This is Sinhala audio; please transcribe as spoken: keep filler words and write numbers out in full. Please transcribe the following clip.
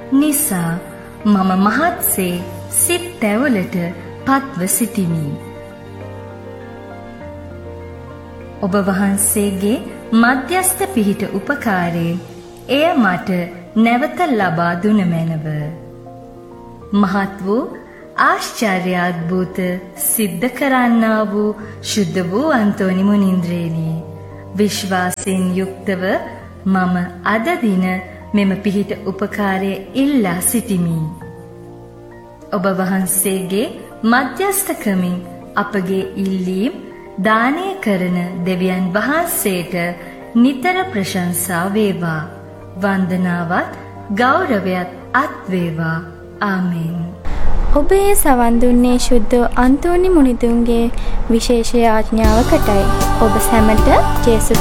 නිසා මම මහත්සේ සිත් තැවලට පත්ව සිටිමි. ඔබ වහන්සේගේ මධ්‍යස්ථ පිහිට උපකාරයෙන් එය මට නැවත ලබා දුන මැනව. මහත් වූ ආශ්චර්යාද්භූත සිද්ධ කරන්නා වූ ශුද්ධ වූ අන්තෝනි මුනින්ද්‍රේනි, විශ්වාසයෙන් යුක්තව මම අද දින මෙම පිහිට උපකාරය ඉල්ලා සිටිමි. ඔබ වහන්සේගේ මධ්‍යස්ථකමින් අපගේ ඉල්ලීම් දානය කරන දෙවියන් වහන්සේට නිතර ප්‍රශංසා වේවා. වන්දනාවත් ගෞරවයත් අත් වේවා. ආමෙන්. ඔබ ඒ සවන් දුන්නේ ශුද්ධ අන්තෝනි මුනිදුන්ගේ විශේෂ යාඥාවකටයි. ඔබ සැමට ජේසුස්